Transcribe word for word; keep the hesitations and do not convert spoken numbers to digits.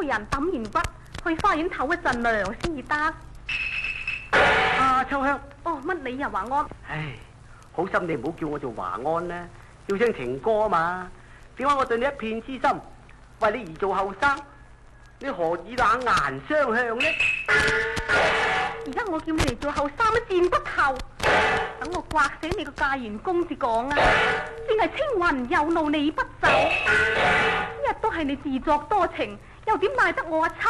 夫人抌完骨去花園唞一陣涼先至得。 啊，秋香。 哦，乜你又華安？ 唉，好心你唔好叫我做華安啦，叫聲情歌啊嘛。點解我對你一片痴心，為你而做後生？你何以冷顏相向呢？ 而家我叫你嚟做後生都見不透，等我刮醒你個嫁完公至講啊！先係青雲有路你不走，一日都係你自作多情，又點賴得我啊秋